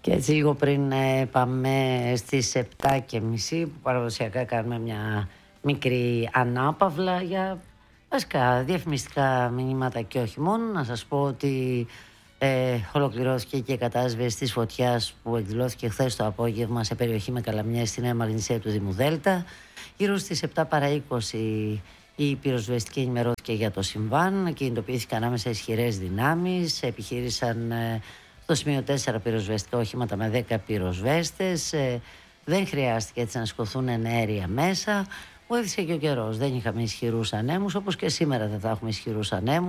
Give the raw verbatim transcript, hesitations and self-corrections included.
Και έτσι λίγο πριν ε, πάμε στις επτά και μισή που παραδοσιακά κάνουμε μια μικρή ανάπαυλα για βασικά διαφημιστικά μηνύματα και όχι μόνο. Να σας πω ότι ε, ολοκληρώθηκε και η κατάσβεση της φωτιάς που εκδηλώθηκε χθες το απόγευμα σε περιοχή με Καλαμιές στη Νέα Μαγνησία του Δήμου Δέλτα. Γύρω στις επτά παρά είκοσι η πυροσβεστική ενημερώθηκε για το συμβάν, κινητοποιήθηκαν άμεσα ισχυρές δυνάμεις, επιχείρησαν ε, στο σημείο τέσσερα πυροσβεστικά οχήματα με δέκα πυροσβέστες. Ε, δεν χρειάστηκε έτσι να σκοθούν ενέργεια μέσα. Βοήθησε και ο καιρός. Δεν είχαμε ισχυρούς ανέμους, όπως και σήμερα δεν θα έχουμε ισχυρούς ανέμους.